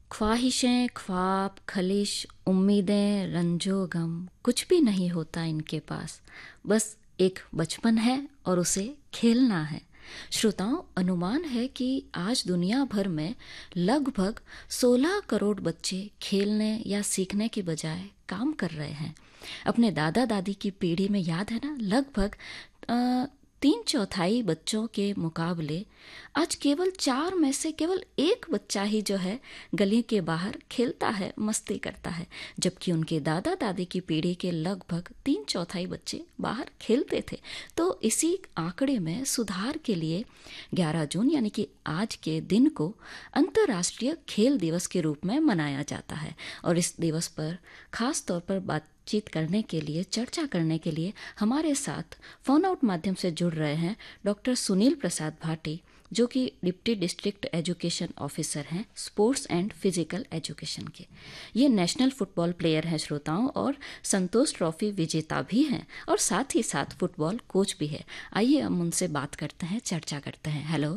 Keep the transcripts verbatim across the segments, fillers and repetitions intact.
ख्वाहिशें, ख्वाब, खलिश, उम्मीदें, रंजो गम, कुछ भी नहीं होता इनके पास। बस एक बचपन है और उसे खेलना है। श्रोताओं, अनुमान है कि आज दुनिया भर में लगभग सोलह करोड़ बच्चे खेलने या सीखने की बजाय काम कर रहे हैं। अपने दादा दादी की पीढ़ी में याद है ना, लगभग अ, तीन चौथाई बच्चों के मुकाबले आज केवल चार में से केवल एक बच्चा ही जो है गली के बाहर खेलता है, मस्ती करता है, जबकि उनके दादा दादी की पीढ़ी के लगभग तीन चौथाई बच्चे बाहर खेलते थे। तो इसी आंकड़े में सुधार के लिए ग्यारह जून यानी कि आज के दिन को अंतर्राष्ट्रीय खेल दिवस के रूप में मनाया जाता है। और इस दिवस पर खास तौर पर बातचीत करने के लिए, चर्चा करने के लिए हमारे साथ फोन आउट माध्यम से जुड़ रहे हैं डॉक्टर सुनील प्रसाद भाटी, जो कि डिप्टी डिस्ट्रिक्ट एजुकेशन ऑफिसर हैं स्पोर्ट्स एंड फिजिकल एजुकेशन के। ये नेशनल फुटबॉल प्लेयर हैं श्रोताओं, और संतोष ट्रॉफी विजेता भी हैं, और साथ ही साथ फुटबॉल कोच भी है। आइए हम उनसे बात करते हैं, चर्चा करते हैं। हेलो।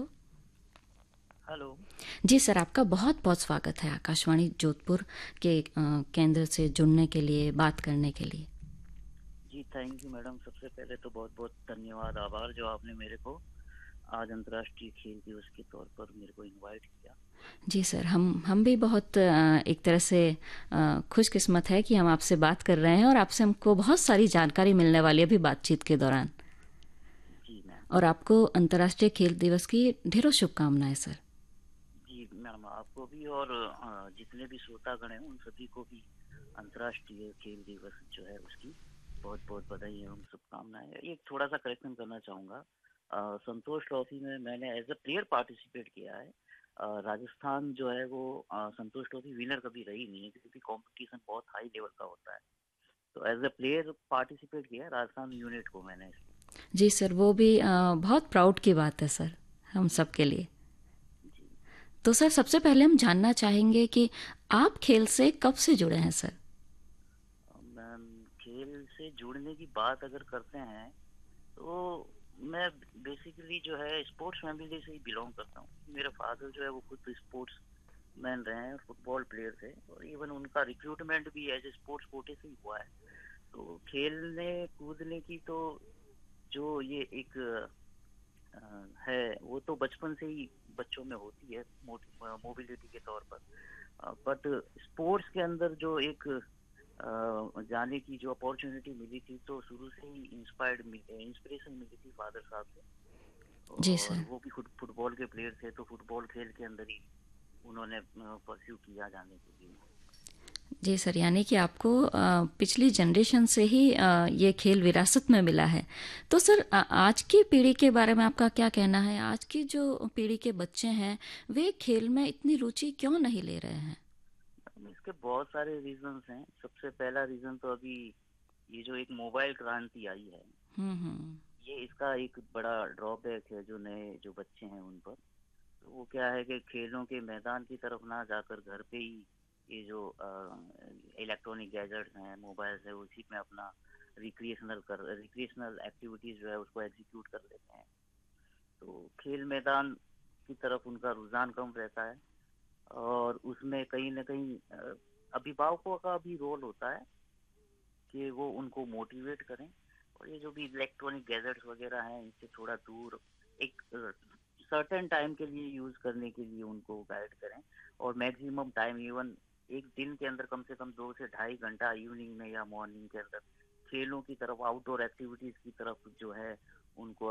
हेलो। जी सर, आपका बहुत बहुत स्वागत है आकाशवाणी जोधपुर के अ, केंद्र से जुड़ने के लिए, बात करने के लिए। जी थैंक यू मैडम। सबसे पहले तो बहुत बहुत धन्यवाद, आभार जो आपने मेरे को आज अंतर्राष्ट्रीय खेल दिवस के तौर पर मेरे को इनवाइट किया। जी सर, हम हम भी बहुत अ, एक तरह से अ, खुशकिस्मत है कि हम आपसे बात कर रहे हैं, और आपसे हमको बहुत सारी जानकारी मिलने वाली है अभी बातचीत के दौरान। जी मैम। और आपको अंतर्राष्ट्रीय खेल दिवस की ढेरों शुभकामनाएं सर। जी मैम, आपको भी और अ, जितने भी श्रोतागण हैं उन सभी को भी अंतर्राष्ट्रीय खेल दिवस जो है उसकी बहुत बहुत बधाई एवं शुभकामनाएं। एक थोड़ा सा करेक्शन करना चाहूँगा। अ, संतोष ट्रॉफी में मैंने एज अ प्लेयर पार्टिसिपेट किया है। अ, राजस्थान जो है वो अ, संतोष ट्रॉफी विनर कभी रही नहीं है, क्योंकि कंपटीशन बहुत हाई लेवल का होता है। तो एज अ प्लेयर पार्टिसिपेट किया राजस्थान यूनिट को मैंने इसमें। जी सर, वो भी अ, बहुत प्राउड की बात है सर, हम सब के लिए। जी तो सर, सबसे पहले हम जानना चाहेंगे कि आप खेल से कब से जुड़े हैं सर। मैम, खेल से जुड़ने की बात अगर करते हैं तो मैं बेसिकली जो है स्पोर्ट्स फैमिली से ही बिलोंग करता हूँ। मेरे फादर जो है वो खुद स्पोर्ट्स मैन रहे हैं, फुटबॉल प्लेयर थे, और इवन उनका रिक्रूटमेंट भी एज ए स्पोर्ट्स कोटे से ही हुआ है। तो खेलने कूदने की तो जो ये एक अ, है वो तो बचपन से ही बच्चों में होती है, मोबिलिटी के तौर पर। बट स्पोर्ट्स के अंदर जो एक अ, जाने की जो अपॉर्चुनिटी मिली थी, तो शुरू से ही इंस्पायर्ड इंस्पिरेशन मिली थी फादर साहब से। जी और सर। वो भी खुद फुटबॉल के प्लेयर थे, तो फुटबॉल खेल के अंदर ही उन्होंने परस्यू किया जाने के लिए। जी सर, यानी कि आपको अ, पिछली जनरेशन से ही अ, ये खेल विरासत में मिला है। तो सर, अ, आज की पीढ़ी के बारे में आपका क्या कहना है? आज की जो पीढ़ी के बच्चे हैं, वे खेल में इतनी रुचि क्यों नहीं ले रहे हैं? इसके बहुत सारे रीजंस हैं। सबसे पहला रीजन तो अभी ये जो एक मोबाइल क्रांति आई है, हम्म हम्म। ये इसका एक बड़ा ड्रॉबैक है जो नए जो बच्चे हैं उन पर। तो वो क्या है कि खेलों के मैदान की तरफ ना जाकर घर पे ही ये जो इलेक्ट्रॉनिक गैजेट्स हैं, मोबाइल है, उसी में अपना रिक्रिएशनल कर रिक्रिएशनल एक्टिविटीज जो है उसको एग्जीक्यूट कर लेते हैं। तो खेल मैदान की तरफ उनका रुझान कम रहता है। और उसमें कहीं ना कहीं अ, अभिभावकों का भी रोल होता है कि वो उनको मोटिवेट करें, और ये जो भी इलेक्ट्रॉनिक गैजेट्स वगैरह हैं इनसे थोड़ा दूर एक सर्टेन टाइम के लिए यूज करने के लिए उनको गाइड करें। और मैक्सिमम टाइम, इवन एक दिन के अंदर कम से कम दो से ढाई घंटा इवनिंग में या मॉर्निंग के अंदर खेलों की तरफ, आउटडोर एक्टिविटीज की तरफ जो है उनको